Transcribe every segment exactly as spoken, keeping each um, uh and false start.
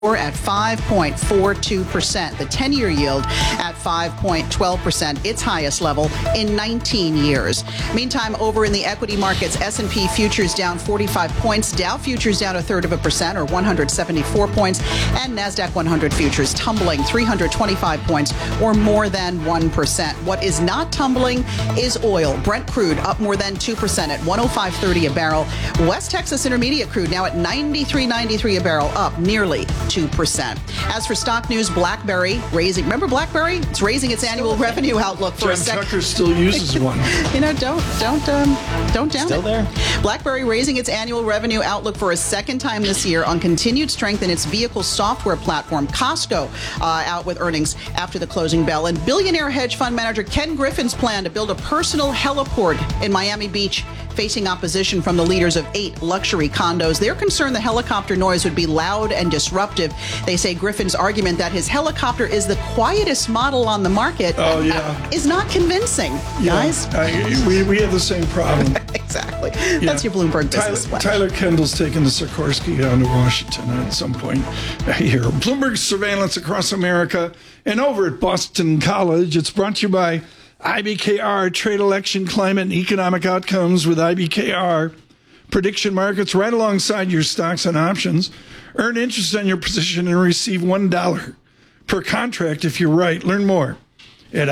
at five point four two percent. The ten-year yield at five point one two percent, its highest level in nineteen years. Meantime, over in the equity markets, S and P futures down forty-five points, Dow futures down a third of a percent or one hundred seventy-four points, and NASDAQ one hundred futures tumbling three hundred twenty-five points or more than one percent. What is not tumbling is oil. Brent crude up more than two percent at one oh five thirty a barrel. West Texas Intermediate crude now at ninety-three ninety-three a barrel, up nearly two percent. As for stock news, BlackBerry raising, remember BlackBerry? It's raising its annual revenue outlook for John a second. Tucker still uses one. You know, don't, don't, um, don't down Still it. there? BlackBerry raising its annual revenue outlook for a second time this year on continued strength in its vehicle software platform. Costco uh, out with earnings after the closing bell. And billionaire hedge fund manager Ken Griffin's plan to build a personal heliport in Miami Beach, facing opposition from the leaders of eight luxury condos. They're concerned the helicopter noise would be loud and disruptive. They say Griffin's argument that his helicopter is the quietest model on the market oh, yeah. is not convincing, yeah. guys. I, we, we have the same problem. Exactly. That's your Bloomberg Business Tyler, Flash. Tyler Kendall's taking the Sikorsky down to Washington at some point here. Bloomberg surveillance across America and over at Boston College. It's brought to you by I B K R, Trade, Election, Climate, and Economic Outcomes with I B K R. Prediction markets right alongside your stocks and options. Earn interest on your position and receive one dollar per contract if you're right. Learn more at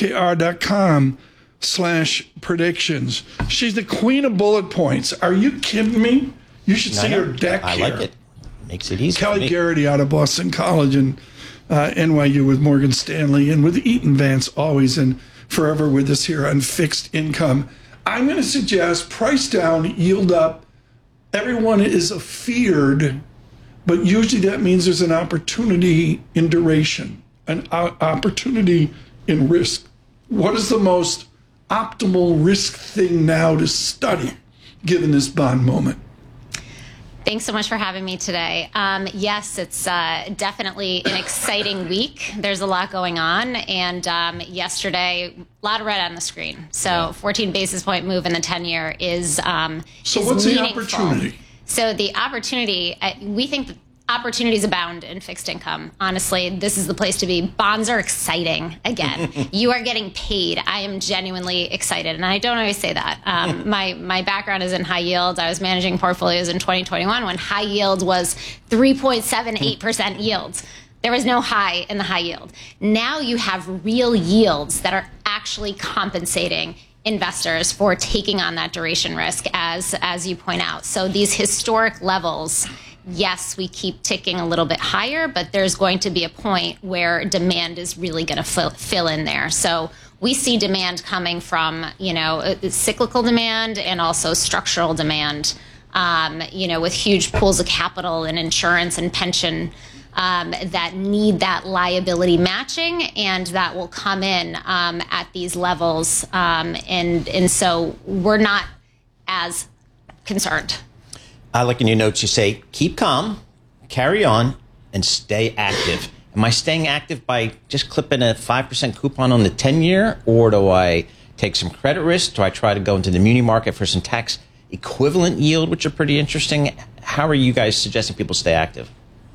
ibkr.com slash predictions. She's the queen of bullet points. Are you kidding me? You should see her deck I here. like it. Makes it easy. Kelly Garrity out of Boston College and uh, N Y U with Morgan Stanley and with Eaton Vance always and forever with us here on Fixed Income. I'm going to suggest price down, yield up. Everyone is afeared, but usually that means there's an opportunity in duration, an o- opportunity in risk. What is the most optimal risk thing now to study given this bond moment? Thanks so much for having me today. Um, yes, it's uh, definitely an exciting week. There's a lot going on. And um, yesterday, a lot of red on the screen. So yeah. fourteen basis point move in the ten-year is um, So is what's meaningful. the opportunity? So the opportunity, uh, we think that opportunities abound in fixed income. Honestly, this is the place to be. Bonds are exciting again. You are getting paid. I am genuinely excited, and I don't always say that. Um, my my background is in high yield. I was managing portfolios in twenty twenty-one when high yield was three point seven eight percent yields. There was no high in the high yield. Now you have real yields that are actually compensating investors for taking on that duration risk, as as you point out. So these historic levels, yes, we keep ticking a little bit higher, but there's going to be a point where demand is really going to fill, fill in there. So we see demand coming from, you know, cyclical demand and also structural demand, um, you know, with huge pools of capital and insurance and pension um, that need that liability matching, and that will come in um, at these levels. Um, and, and so we're not as concerned. I like in your notes, you say, keep calm, carry on, and stay active. Am I staying active by just clipping a five percent coupon on the ten-year, or do I take some credit risk? Do I try to go into the muni market for some tax equivalent yield, which are pretty interesting? How are you guys suggesting people stay active?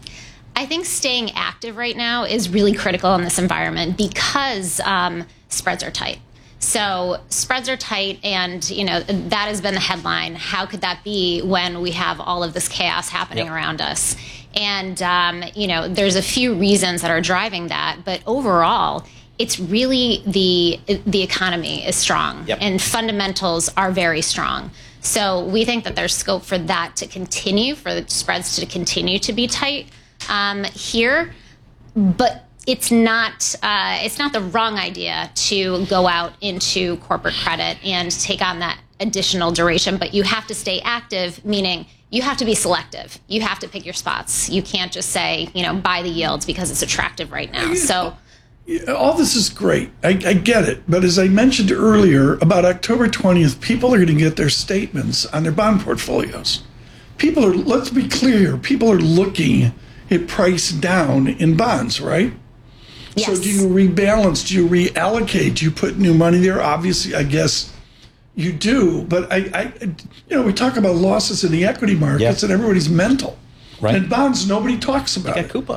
I think staying active right now is really critical in this environment because um, spreads are tight. So spreads are tight, and you know that has been the headline. How could that be when we have all of this chaos happening yep. around us? And um, you know, there's a few reasons that are driving that, but overall, it's really the the economy is strong yep. and fundamentals are very strong. So we think that there's scope for that to continue, for the spreads to continue to be tight um, here, but it's not uh, it's not the wrong idea to go out into corporate credit and take on that additional duration, but you have to stay active, meaning you have to be selective. You have to pick your spots. You can't just say, you know, buy the yields because it's attractive right now. So all this is great. I, I get it. But as I mentioned earlier, about October twentieth, people are going to get their statements on their bond portfolios. People are, let's be clear, people are looking at price down in bonds, right? Yes. So do you rebalance? Do you reallocate? Do you put new money there? Obviously, I guess you do. But I, I you know, we talk about losses in the equity markets, yeah. and everybody's mental. Right. And bonds, nobody talks about Got it. coupon.